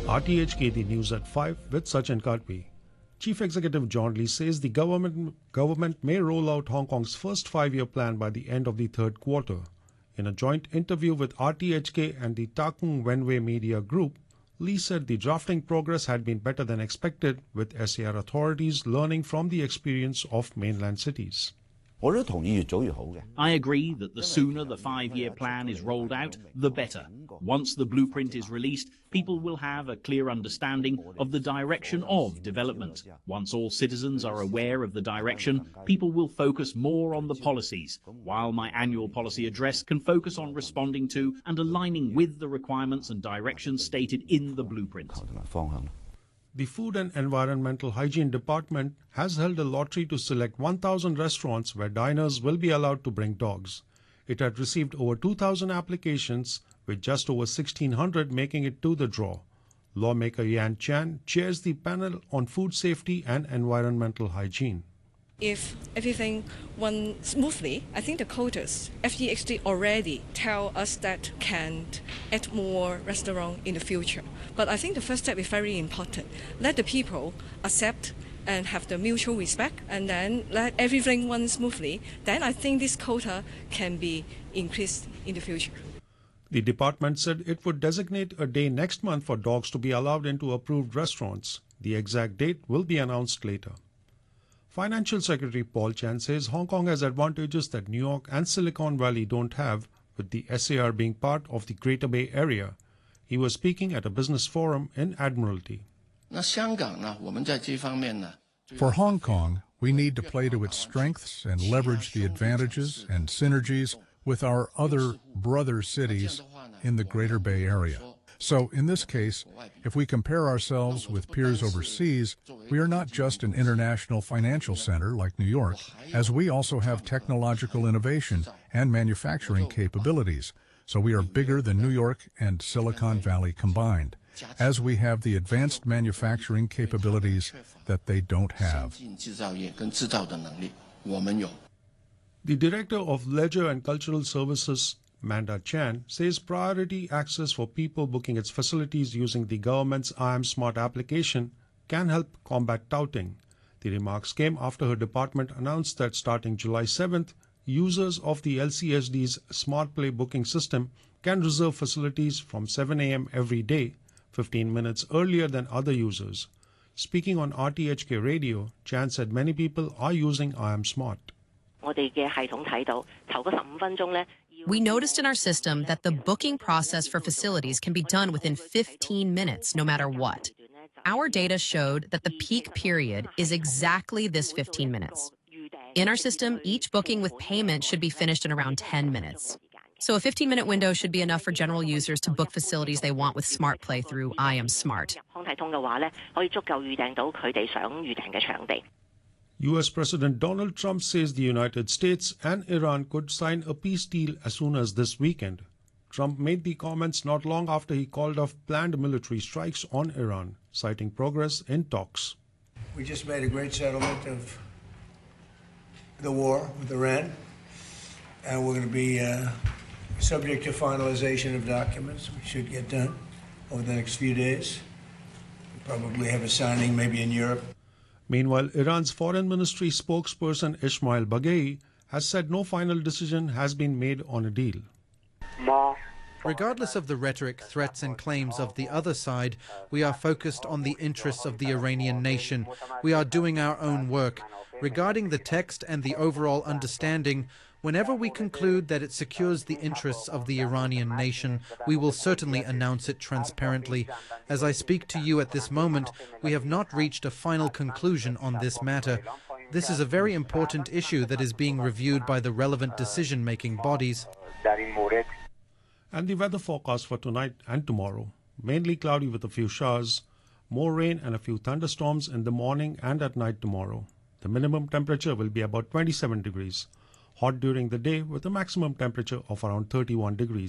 RTHK, the news at 5 with Sachin Kadpi. Chief Executive John Lee says the government may roll out Hong Kong's first 5-year plan by the end of the third quarter. In a joint interview with RTHK and the Tak Kung Wenwei Media Group, Lee said the drafting progress had been better than expected, with SAR authorities learning from the experience of mainland cities. I agree that the sooner the 5-year plan is rolled out, the better. Once the blueprint is released, people will have a clear understanding of the direction of development. Once all citizens are aware of the direction, people will focus more on the policies, while my annual policy address can focus on responding to and aligning with the requirements and directions stated in the blueprint. The Food and Environmental Hygiene Department has held a lottery to select 1,000 restaurants where diners will be allowed to bring dogs. It had received over 2,000 applications, with just over 1,600 making it to the draw. Lawmaker Yan Chan chairs the panel on food safety and environmental hygiene. If everything went smoothly, I think the quotas, FEHD already tell us that can add more restaurants in the future. But I think the first step is very important. Let the people accept and have the mutual respect, and then let everything run smoothly. Then I think this quota can be increased in the future. The department said it would designate a day next month for dogs to be allowed into approved restaurants. The exact date will be announced later. Financial Secretary Paul Chan says Hong Kong has advantages that New York and Silicon Valley don't have, with the SAR being part of the Greater Bay Area. He was speaking at a business forum in Admiralty. For Hong Kong, we need to play to its strengths and leverage the advantages and synergies with our other brother cities in the Greater Bay Area. So in this case, if we compare ourselves with peers overseas, we are not just an international financial center like New York, as we also have technological innovation and manufacturing capabilities. So we are bigger than New York and Silicon Valley combined, as we have the advanced manufacturing capabilities that they don't have. The Director of Leisure and Cultural Services, Manda Chan, says priority access for people booking its facilities using the government's I Am Smart application can help combat touting. The remarks came after her department announced that starting July 7th, users of the LCSD's Smart Play booking system can reserve facilities from 7 a.m. every day, 15 minutes earlier than other users. Speaking on RTHK Radio, Chan said many people are using I Am Smart. We noticed in our system that the booking process for facilities can be done within 15 minutes, no matter what. Our data showed that the peak period is exactly this 15 minutes. In our system, each booking with payment should be finished in around 10 minutes. So a 15-minute window should be enough for general users to book facilities they want with Smart Play through I Am Smart. U.S. President Donald Trump says the United States and Iran could sign a peace deal as soon as this weekend. Trump made the comments not long after he called off planned military strikes on Iran, citing progress in talks. We just made a great settlement of the war with Iran, and we're going to be subject to finalization of documents, which should get done over the next few days. We'll probably have a signing maybe in Europe. Meanwhile, Iran's Foreign Ministry spokesperson Ismail Baghei has said no final decision has been made on a deal. Regardless of the rhetoric, threats and claims of the other side, we are focused on the interests of the Iranian nation. We are doing our own work. Regarding the text and the overall understanding, whenever we conclude that it secures the interests of the Iranian nation, we will certainly announce it transparently. As I speak to you at this moment, we have not reached a final conclusion on this matter. This is a very important issue that is being reviewed by the relevant decision-making bodies. And the weather forecast for tonight and tomorrow. Mainly cloudy with a few showers, more rain and a few thunderstorms in the morning and at night tomorrow. The minimum temperature will be about 27 degrees. Hot during the day with a maximum temperature of around 31 degrees.